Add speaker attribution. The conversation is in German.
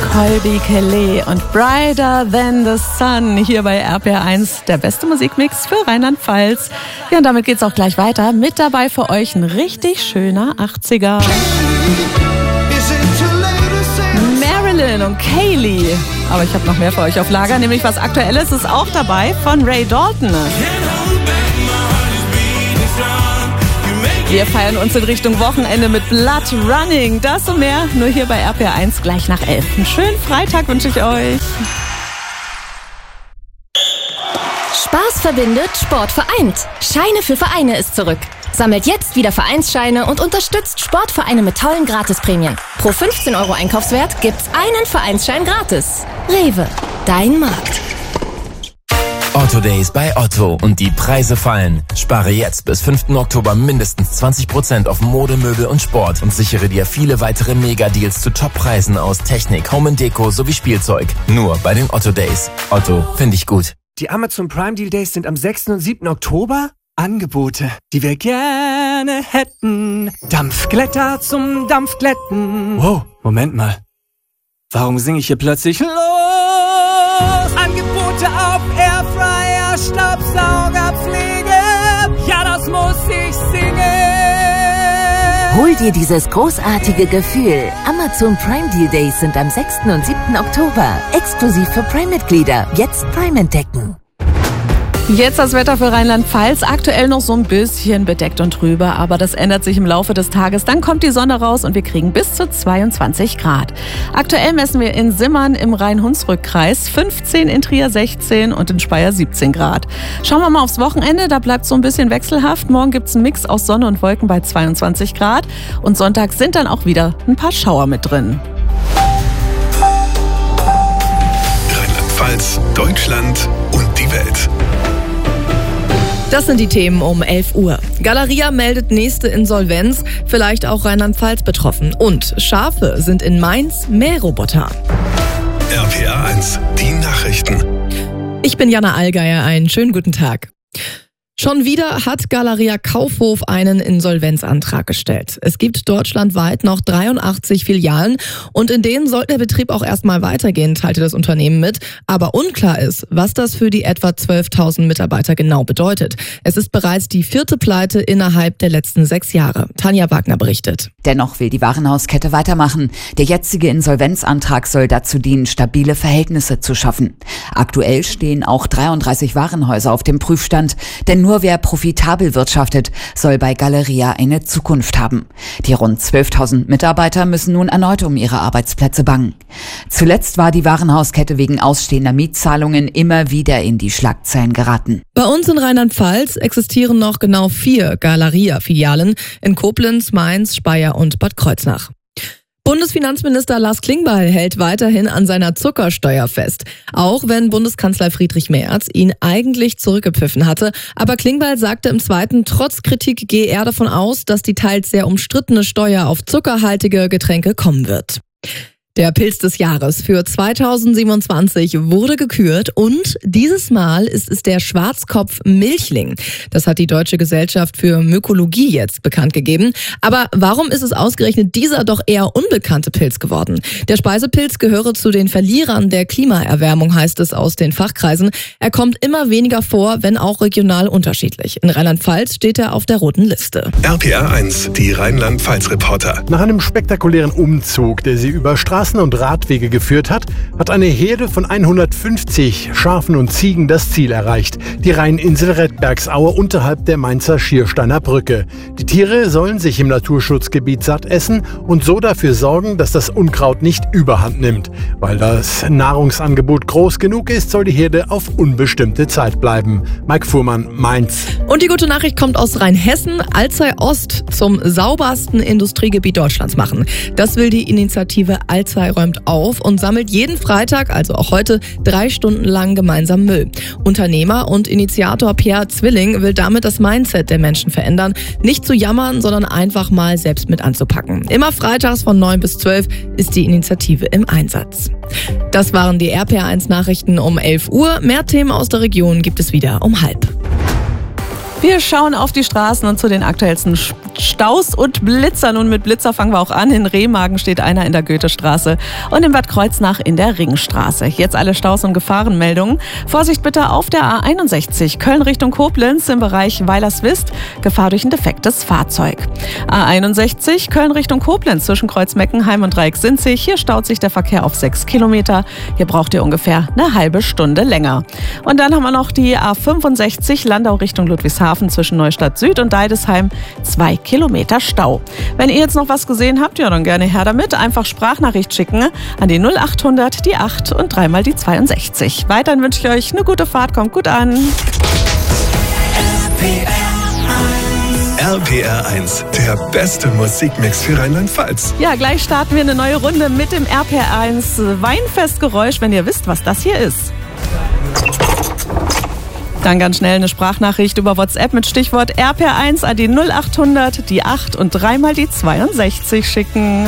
Speaker 1: Colby Kelly und Brighter Than the Sun hier bei RPR1, der beste Musikmix für Rheinland-Pfalz. Ja, und damit geht's auch gleich weiter. Mit dabei für euch ein richtig schöner 80er. Marilyn und Kaylee. Aber ich habe noch mehr für euch auf Lager, nämlich was Aktuelles ist auch dabei von Ray Dalton. Wir feiern uns in Richtung Wochenende mit Blood Running. Das und mehr nur hier bei RPR1 gleich nach 11. Einen schönen Freitag wünsche ich euch.
Speaker 2: Spaß verbindet, Sport vereint. Scheine für Vereine ist zurück. Sammelt jetzt wieder Vereinsscheine und unterstützt Sportvereine mit tollen Gratisprämien. Pro 15 € Einkaufswert gibt's einen Vereinsschein gratis. Rewe, dein Markt.
Speaker 3: Otto Days bei Otto und die Preise fallen. Spare jetzt bis 5. Oktober mindestens 20% auf Mode, Möbel und Sport und sichere dir viele weitere Mega-Deals zu Top-Preisen aus Technik, Home & Deko sowie Spielzeug. Nur bei den Otto Days. Otto, finde ich gut.
Speaker 4: Die Amazon Prime Deal Days sind am 6. und 7. Oktober. Angebote, die wir gerne hätten. Dampfglätter zum Dampfglätten. Wow, Moment mal. Warum singe ich hier plötzlich los? Angebote auf Airfryer, Staubsaugerpflege. Ja, das muss ich singen.
Speaker 5: Hol dir dieses großartige Gefühl. Amazon Prime Deal Days sind am 6. und 7. Oktober. Exklusiv für Prime-Mitglieder. Jetzt Prime entdecken.
Speaker 1: Jetzt das Wetter für Rheinland-Pfalz. Aktuell noch so ein bisschen bedeckt und trübe, aber das ändert sich im Laufe des Tages. Dann kommt die Sonne raus und wir kriegen bis zu 22 Grad. Aktuell messen wir in Simmern im Rhein-Hunsrück-Kreis 15, in Trier 16 und in Speyer 17 Grad. Schauen wir mal aufs Wochenende, da bleibt so ein bisschen wechselhaft. Morgen gibt es einen Mix aus Sonne und Wolken bei 22 Grad und Sonntag sind dann auch wieder ein paar Schauer mit drin.
Speaker 6: Rheinland-Pfalz, Deutschland und die Welt.
Speaker 7: Das sind die Themen um 11 Uhr. Galeria meldet nächste Insolvenz, vielleicht auch Rheinland-Pfalz betroffen. Und Schafe sind in Mainz Mähroboter.
Speaker 6: RPR1, die Nachrichten.
Speaker 7: Ich bin Jana Allgeier, einen schönen guten Tag. Schon wieder hat Galeria Kaufhof einen Insolvenzantrag gestellt. Es gibt deutschlandweit noch 83 Filialen und in denen soll der Betrieb auch erstmal weitergehen, teilte das Unternehmen mit. Aber unklar ist, was das für die etwa 12.000 Mitarbeiter genau bedeutet. Es ist bereits die 4. Pleite innerhalb der letzten 6 Jahre. Tanja Wagner berichtet.
Speaker 8: Dennoch will die Warenhauskette weitermachen. Der jetzige Insolvenzantrag soll dazu dienen, stabile Verhältnisse zu schaffen. Aktuell stehen auch 33 Warenhäuser auf dem Prüfstand, denn nur wer profitabel wirtschaftet, soll bei Galeria eine Zukunft haben. Die rund 12.000 Mitarbeiter müssen nun erneut um ihre Arbeitsplätze bangen. Zuletzt war die Warenhauskette wegen ausstehender Mietzahlungen immer wieder in die Schlagzeilen geraten.
Speaker 7: Bei uns in Rheinland-Pfalz existieren noch genau 4 Galeria-Filialen in Koblenz, Mainz, Speyer und Bad Kreuznach. Bundesfinanzminister Lars Klingbeil hält weiterhin an seiner Zuckersteuer fest. Auch wenn Bundeskanzler Friedrich Merz ihn eigentlich zurückgepfiffen hatte. Aber Klingbeil sagte im Zweiten, trotz Kritik gehe er davon aus, dass die teils sehr umstrittene Steuer auf zuckerhaltige Getränke kommen wird. Der Pilz des Jahres für 2027 wurde gekürt und dieses Mal ist es der Schwarzkopf-Milchling. Das hat die Deutsche Gesellschaft für Mykologie jetzt bekannt gegeben. Aber warum ist es ausgerechnet dieser doch eher unbekannte Pilz geworden? Der Speisepilz gehöre zu den Verlierern der Klimaerwärmung, heißt es aus den Fachkreisen. Er kommt immer weniger vor, wenn auch regional unterschiedlich. In Rheinland-Pfalz steht er auf der roten Liste.
Speaker 6: RPR1, die Rheinland-Pfalz-Reporter.
Speaker 9: Nach einem spektakulären Umzug, der sie über Straßen und Radwege geführt hat, hat eine Herde von 150 Schafen und Ziegen das Ziel erreicht. Die Rheininsel Redbergsaue unterhalb der Mainzer Schiersteiner Brücke. Die Tiere sollen sich im Naturschutzgebiet satt essen und so dafür sorgen, dass das Unkraut nicht überhand nimmt. Weil das Nahrungsangebot groß genug ist, soll die Herde auf unbestimmte Zeit bleiben. Mike Fuhrmann, Mainz.
Speaker 7: Und die gute Nachricht kommt aus Rheinhessen. Alzey Ost zum saubersten Industriegebiet Deutschlands machen. Das will die Initiative Alzey räumt auf und sammelt jeden Freitag, also auch heute, 3 Stunden lang gemeinsam Müll. Unternehmer und Initiator Pierre Zwilling will damit das Mindset der Menschen verändern. Nicht zu jammern, sondern einfach mal selbst mit anzupacken. Immer freitags von 9 bis 12 ist die Initiative im Einsatz. Das waren die RPR1 Nachrichten um 11 Uhr. Mehr Themen aus der Region gibt es wieder um 12:30.
Speaker 1: Wir schauen auf die Straßen und zu den aktuellsten Staus und Blitzer. Nun, mit Blitzer fangen wir auch an. In Remagen steht einer in der Goethestraße und in Bad Kreuznach in der Ringstraße. Jetzt alle Staus und Gefahrenmeldungen. Vorsicht bitte auf der A61 Köln Richtung Koblenz im Bereich Weilerswist. Gefahr durch ein defektes Fahrzeug. A61 Köln Richtung Koblenz zwischen Kreuz Meckenheim und Dreieck-Sinzig. Hier staut sich der Verkehr auf 6 Kilometer. Hier braucht ihr ungefähr eine halbe Stunde länger. Und dann haben wir noch die A65 Landau Richtung Ludwigshafen zwischen Neustadt Süd und Deidesheim. 2 Kilometer Stau. Wenn ihr jetzt noch was gesehen habt, ja dann gerne her damit. Einfach Sprachnachricht schicken an die 0800, die 8 und 3 mal die 62. Weiterhin wünsche ich euch eine gute Fahrt. Kommt gut an.
Speaker 6: RPR 1, der beste Musikmix für Rheinland-Pfalz.
Speaker 1: Ja, gleich starten wir eine neue Runde mit dem RPR 1 Weinfestgeräusch, wenn ihr wisst, was das hier ist. Dann ganz schnell eine Sprachnachricht über WhatsApp mit Stichwort RPR 1 an die 0800, die 8 und 3 mal die 62 schicken.